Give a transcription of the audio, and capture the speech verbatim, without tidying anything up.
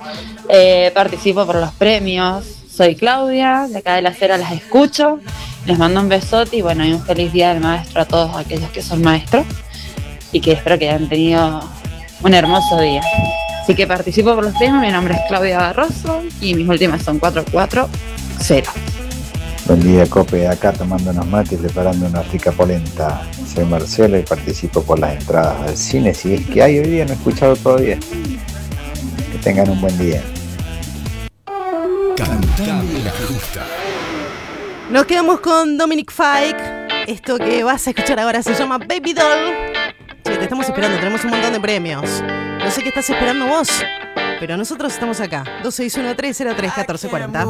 Eh, participo por los premios. Soy Claudia, de acá de la acera las escucho. Les mando un besote y bueno, y un feliz día del maestro a todos aquellos que son maestros. Y que espero que hayan tenido un hermoso día. Así que participo por los premios. Mi nombre es Claudia Barroso y mis últimas son cuatro cuatro cero. Buen día, Cope, acá tomando unos mates y preparando una rica polenta. Soy Marcelo y participo por las entradas al cine, si es que hay hoy día, no he escuchado todavía. Que tengan un buen día. Cantando la justa. Nos quedamos con Dominic Fike. Esto que vas a escuchar ahora se llama Baby Doll. Che, te estamos esperando, tenemos un montón de premios. No sé qué estás esperando vos, pero nosotros estamos acá. dos seis uno, tres cero tres, uno cuatro cuatro cero.